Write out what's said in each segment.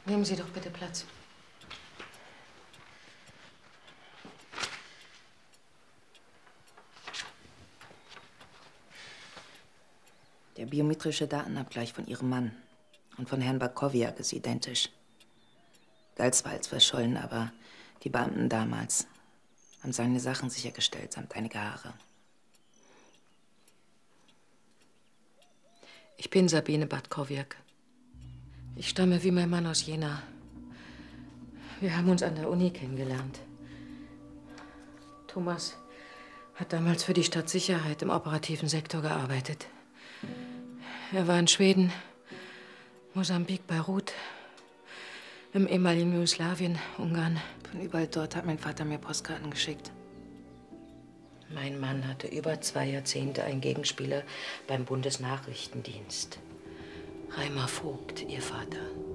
Nehmen Sie doch bitte Platz. Der biometrische Datenabgleich von Ihrem Mann und von Herrn Bartkowiak ist identisch. Galt zwar als verschollen, aber die Beamten damals haben seine Sachen sichergestellt, samt einige Haare. Ich bin Sabine Bartkowiak. Ich stamme wie mein Mann aus Jena. Wir haben uns an der Uni kennengelernt. Thomas hat damals für die Stadtsicherheit im operativen Sektor gearbeitet. Er war in Schweden, Mosambik, Beirut, im ehemaligen Jugoslawien, Ungarn. Von überall dort hat mein Vater mir Postkarten geschickt. Mein Mann hatte über 2 Jahrzehnte einen Gegenspieler beim Bundesnachrichtendienst. Reimer Vogt, Ihr Vater.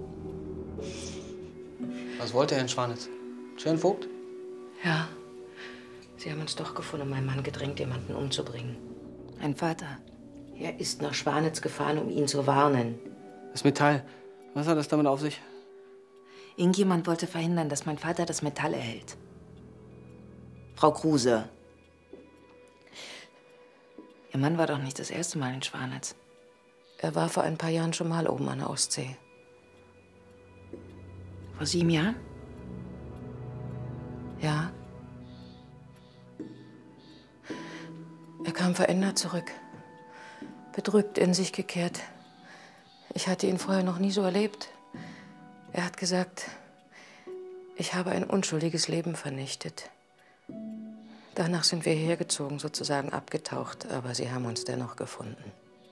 Was wollte er in Schwanitz? Schön Vogt? Ja. Sie haben uns doch gefunden, mein Mann gedrängt, jemanden umzubringen. Mein Vater? Er ist nach Schwanitz gefahren, um ihn zu warnen. Das Metall. Was hat das damit auf sich? Irgendjemand wollte verhindern, dass mein Vater das Metall erhält. Frau Kruse. Ihr Mann war doch nicht das erste Mal in Schwanitz. Er war vor ein paar Jahren schon mal oben an der Ostsee. Vor 7 Jahren? Ja. Er kam verändert zurück. Betrübt, in sich gekehrt. Ich hatte ihn vorher noch nie so erlebt. Er hat gesagt, ich habe ein unschuldiges Leben vernichtet. Danach sind wir hierher gezogen, sozusagen abgetaucht, aber sie haben uns dennoch gefunden.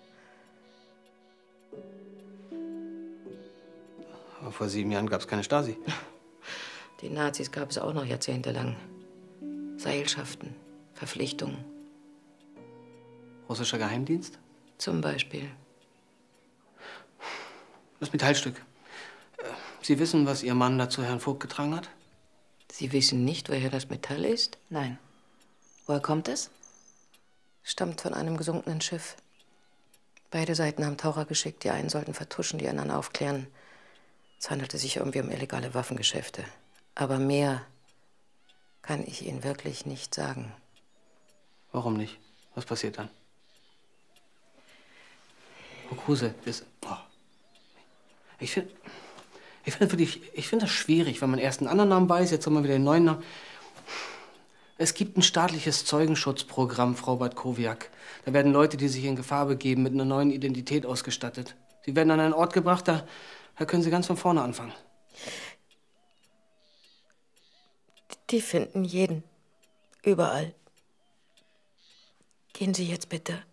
Aber vor 7 Jahren gab es keine Stasi. Die Nazis gab es auch noch jahrzehntelang. Seilschaften, Verpflichtungen. Russischer Geheimdienst? Zum Beispiel. Das Metallstück. Sie wissen, was Ihr Mann dazu Herrn Vogt getragen hat? Sie wissen nicht, woher das Metall ist? Nein. Woher kommt es? Stammt von einem gesunkenen Schiff. Beide Seiten haben Taucher geschickt. Die einen sollten vertuschen, die anderen aufklären. Es handelte sich irgendwie um illegale Waffengeschäfte. Aber mehr kann ich Ihnen wirklich nicht sagen. Warum nicht? Was passiert dann? Frau Kruse, ich finde das schwierig, wenn man erst einen anderen Namen weiß, jetzt haben wir wieder den neuen Namen. Es gibt ein staatliches Zeugenschutzprogramm, Frau Bartkowiak. Da werden Leute, die sich in Gefahr begeben, mit einer neuen Identität ausgestattet. Sie werden an einen Ort gebracht, da können Sie ganz von vorne anfangen. Die finden jeden. Überall. Gehen Sie jetzt bitte.